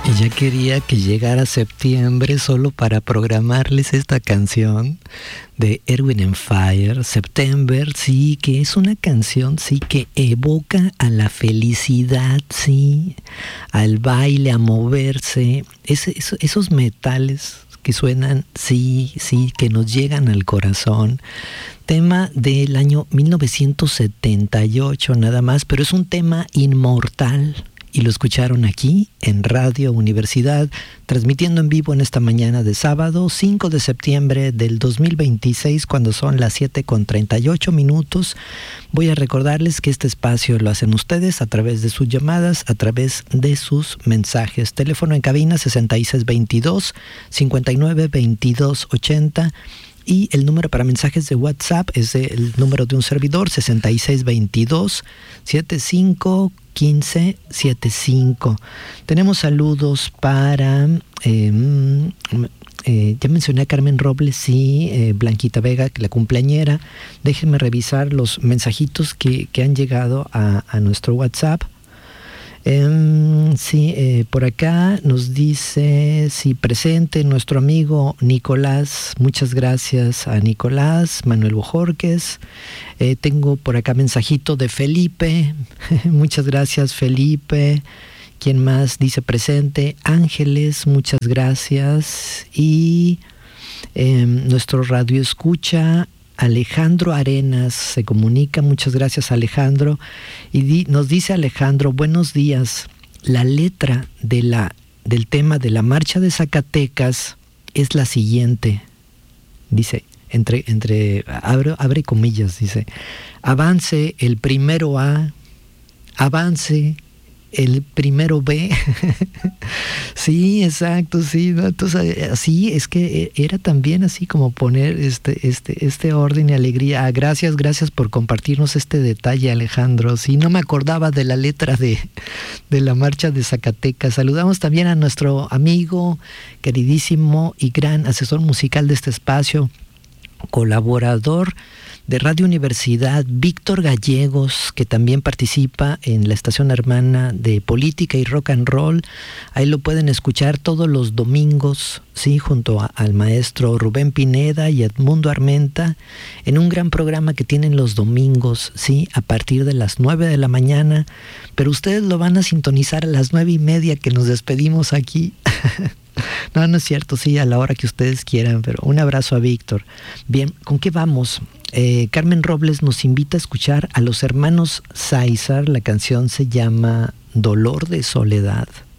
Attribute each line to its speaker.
Speaker 1: Ya quería que llegara septiembre solo para programarles esta canción de Erwin and Fire, September, sí, que es una canción, sí, que evoca a la felicidad, sí, al baile, a moverse, esos metales que suenan, sí, sí, que nos llegan al corazón. Tema del año 1978 nada más, pero es un tema inmortal. Y lo escucharon aquí en Radio Universidad, transmitiendo en vivo en esta mañana de sábado, 5 de septiembre del 2026, cuando son las 7:38. Voy a recordarles que este espacio lo hacen ustedes a través de sus llamadas, a través de sus mensajes. Teléfono en cabina 6622-592280. Y el número para mensajes de WhatsApp es el número de un servidor, 6622-751575. Tenemos saludos para, ya mencioné a Carmen Robles, sí, Blanquita Vega, la cumpleañera. Déjenme revisar los mensajitos que han llegado a nuestro WhatsApp. Por acá nos dice, sí, presente nuestro amigo Nicolás. Muchas gracias a Nicolás, Manuel Bojorques. Tengo por acá mensajito de Felipe. Muchas gracias, Felipe. ¿Quién más? Dice presente Ángeles, muchas gracias. Y nuestro radio escucha Alejandro Arenas se comunica, muchas gracias Alejandro, y nos dice Alejandro, buenos días, la letra del tema de la marcha de Zacatecas es la siguiente, dice, abre comillas, dice, avance el primero A, avance el primero B. Sí, exacto, sí, ¿no? Entonces, así es que era también así como poner este orden y alegría. Gracias por compartirnos este detalle, Alejandro. Sí, no me acordaba de la letra de la marcha de Zacatecas. Saludamos también a nuestro amigo, queridísimo y gran asesor musical de este espacio, colaborador de Radio Universidad, Víctor Gallegos, que también participa en la estación hermana de Política y Rock and Roll. Ahí lo pueden escuchar todos los domingos, sí, junto al maestro Rubén Pineda y Edmundo Armenta, en un gran programa que tienen los domingos, sí, a partir de las 9 de la mañana, pero ustedes lo van a sintonizar a las 9:30 que nos despedimos aquí. No es cierto, sí, a la hora que ustedes quieran, pero un abrazo a Víctor. Bien, ¿con qué vamos? Carmen Robles nos invita a escuchar a los hermanos Sáizar. La canción se llama Dolor de Soledad.